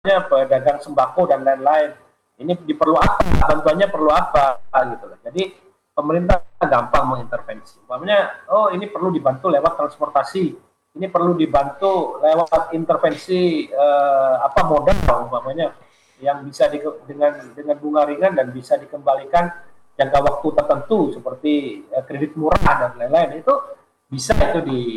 pedagang sembako dan lain-lain. Ini diperlu apa? Bantuannya perlu apa? Gitu loh. Jadi pemerintah gampang mengintervensi. Umpamanya, oh ini perlu dibantu lewat transportasi, ini perlu dibantu lewat intervensi modal umpamanya yang bisa dengan bunga ringan dan bisa dikembalikan jangka waktu tertentu seperti kredit murah dan lain-lain itu bisa itu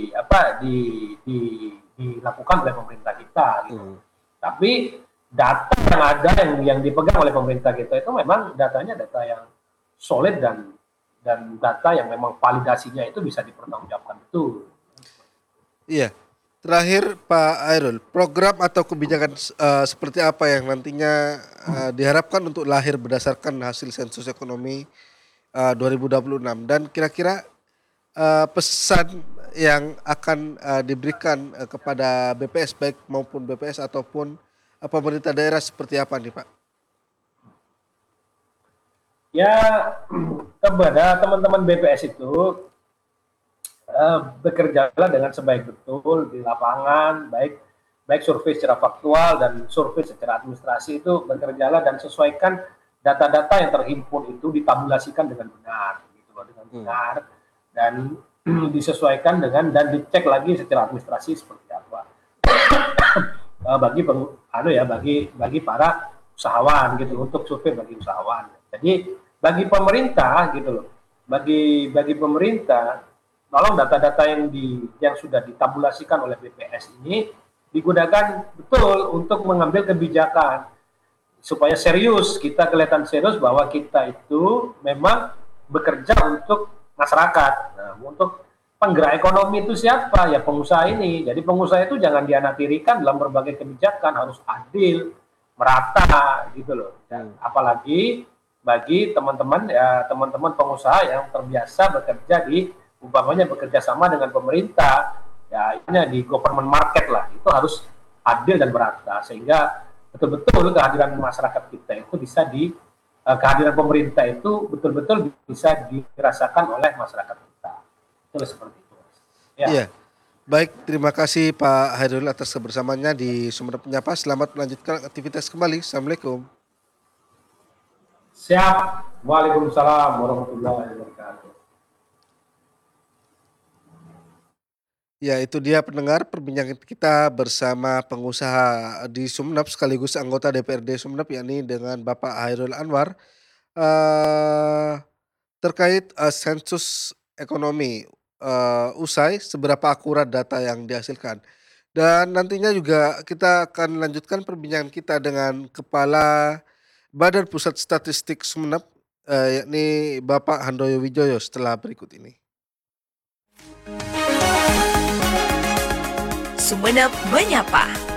dilakukan oleh pemerintah kita gitu. Tapi data yang ada yang dipegang oleh pemerintah kita itu memang datanya data yang solid dan data yang memang validasinya itu bisa dipertanggungjawabkan betul. Iya. Terakhir Pak Hairul, program atau kebijakan seperti apa yang nantinya diharapkan untuk lahir berdasarkan hasil sensus ekonomi 2026 dan kira-kira pesan yang akan diberikan kepada BPS baik maupun BPS ataupun pemerintah daerah seperti apa nih Pak? Ya kepada teman-teman BPS itu bekerjalah dengan sebaik betul di lapangan, baik survei secara faktual dan survei secara administrasi itu bekerjalah dan sesuaikan data-data yang terhimpun itu ditabulasikan dengan benar, gitu loh, dengan benar dan disesuaikan dengan dan dicek lagi secara administrasi seperti apa bagi para usahawan gitu untuk survei bagi usahawan. Jadi bagi pemerintah gitu loh, bagi pemerintah tolong data-data yang sudah ditabulasikan oleh BPS ini digunakan betul untuk mengambil kebijakan supaya serius, kita kelihatan serius bahwa kita itu memang bekerja untuk masyarakat. Nah, untuk penggerak ekonomi itu siapa? Ya pengusaha ini. Jadi pengusaha itu jangan dianatirikan dalam berbagai kebijakan, harus adil, merata gitu loh. Dan apalagi bagi teman-teman pengusaha yang terbiasa bekerja umpamanya bekerja sama dengan pemerintah, ya ini di government market lah, itu harus adil dan merata sehingga betul-betul kehadiran masyarakat kita itu bisa kehadiran pemerintah itu betul-betul bisa dirasakan oleh masyarakat kita. Itu seperti itu. Ya. Iya. Baik, terima kasih Pak Hairul atas kebersamaannya di Sumeneb Menyapa. Selamat melanjutkan aktivitas kembali. Assalamualaikum. Siap. Waalaikumsalam warahmatullahi wabarakatuh. Ya, itu dia pendengar perbincangan kita bersama pengusaha di Sumeneb sekaligus anggota DPRD Sumeneb yakni dengan Bapak Hairul Anwar terkait sensus ekonomi usai seberapa akurat data yang dihasilkan. Dan nantinya juga kita akan lanjutkan perbincangan kita dengan Kepala Badan Pusat Statistik Sumeneb yakni Bapak Handoyo Wijoyo setelah berikut ini. Sumeneb Menyapa.